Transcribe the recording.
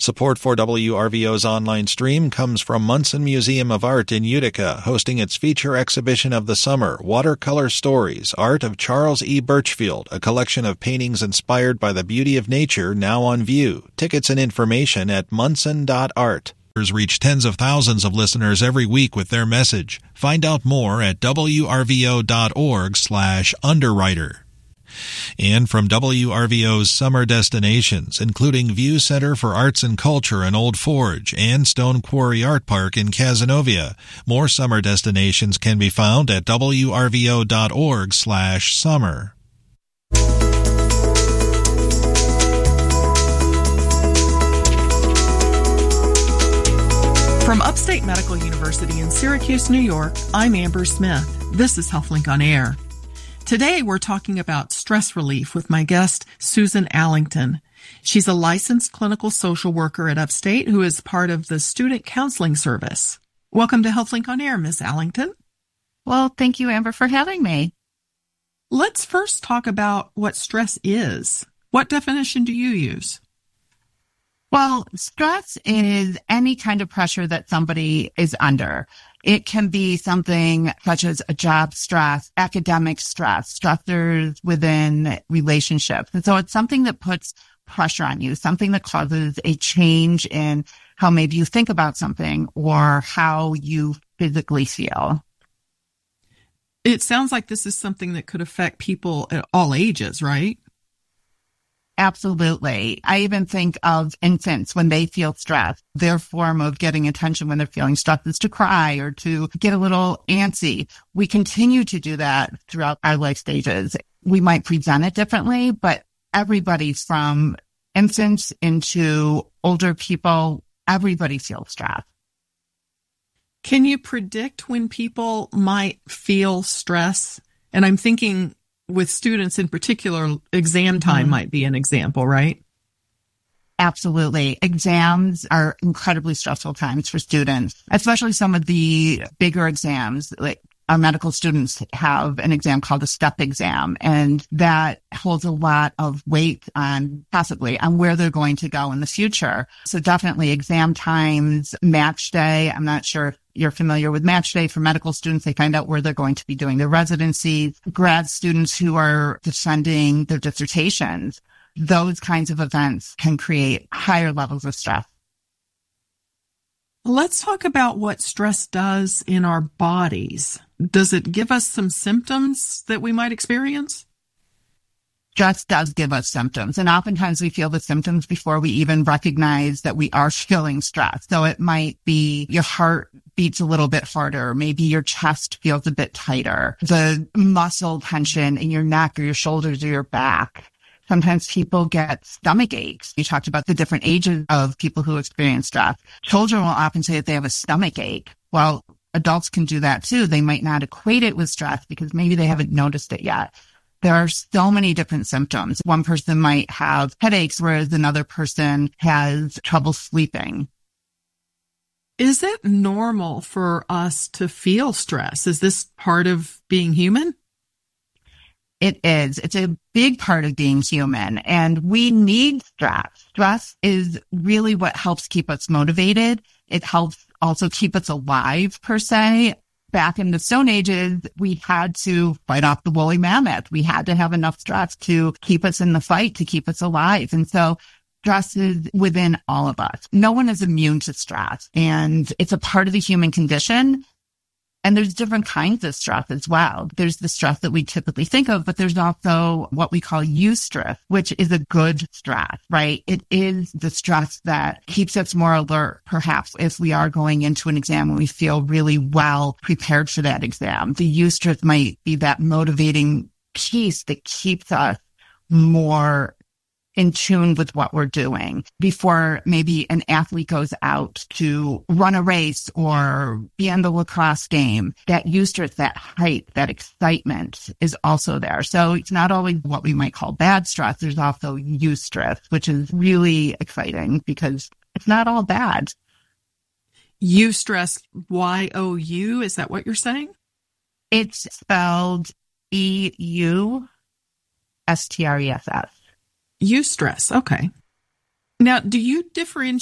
Support for WRVO's online stream comes from Munson Museum of Art in Utica, hosting its feature exhibition of the summer, Watercolor Stories, Art of Charles E. Birchfield, a collection of paintings inspired by the beauty of nature now on view. Tickets and information at munson.art. Reach tens of thousands of listeners every week with their message. Find out more at wrvo.org/underwriter. And from WRVO's summer destinations, including View Center for Arts and Culture in Old Forge and Stone Quarry Art Park in Cazenovia. More summer destinations can be found at wrvo.org/summer. From Upstate Medical University in Syracuse, New York, I'm Amber Smith. This is HealthLink on Air. Today, we're talking about stress relief with my guest, Susan Allington. She's a licensed clinical social worker at Upstate who is part of the Student Counseling Service. Welcome to HealthLink on Air, Ms. Allington. Well, thank you, Amber, for having me. Let's first talk about what stress is. What definition do you use? Well, stress is any kind of pressure that somebody is under. It can be something such as a job stress, academic stress, stressors within relationships. And so it's something that puts pressure on you, something that causes a change in how maybe you think about something or how you physically feel. It sounds like this is something that could affect people at all ages, right? Absolutely. I even think of infants when they feel stressed. Their form of getting attention when they're feeling stressed is to cry or to get a little antsy. We continue to do that throughout our life stages. We might present it differently, but everybody from infants into older people, everybody feels stress. Can you predict when people might feel stress? And I'm thinking with students in particular, exam time might be an example, right? Absolutely. Exams are incredibly stressful times for students, especially some of the bigger exams. Like our medical students have an exam called a STEP exam, and that holds a lot of weight on possibly on where they're going to go in the future. So definitely exam times, match day. I'm not sure if you're familiar with match day for medical students. They find out where they're going to be doing their residencies. Grad students who are defending their dissertations, those kinds of events can create higher levels of stress. Let's talk about what stress does in our bodies. Does it give us some symptoms that we might experience? Stress does give us symptoms, and oftentimes we feel the symptoms before we even recognize that we are feeling stress. So it might be your heart beats a little bit harder, maybe your chest feels a bit tighter, the muscle tension in your neck or your shoulders or your back. Sometimes people get stomach aches. You talked about the different ages of people who experience stress. Children will often say that they have a stomach ache. Well, adults can do that too. They might not equate it with stress because maybe they haven't noticed it yet. There are so many different symptoms. One person might have headaches, whereas another person has trouble sleeping. Is it normal for us to feel stress? Is this part of being human? It is. It's a big part of being human, and we need stress. Stress is really what helps keep us motivated. It helps also keep us alive, per se. Back in the Stone Ages, we had to fight off the woolly mammoth. We had to have enough stress to keep us in the fight, to keep us alive. And so stress is within all of us. No one is immune to stress, and it's a part of the human condition. And there's different kinds of stress as well. There's the stress that we typically think of, but there's also what we call eustress, which is a good stress, right? It is the stress that keeps us more alert, perhaps, if we are going into an exam and we feel really well prepared for that exam. The eustress might be that motivating piece that keeps us more in tune with what we're doing before maybe an athlete goes out to run a race or be in the lacrosse game. That eustress, that hype, that excitement is also there. So it's not always what we might call bad stress. There's also eustress, which is really exciting because it's not all bad. Eustress, Y-O-U, is that what you're saying? It's spelled E-U-S-T-R-E-S-S. Eustress. Okay. Now, do you differentiate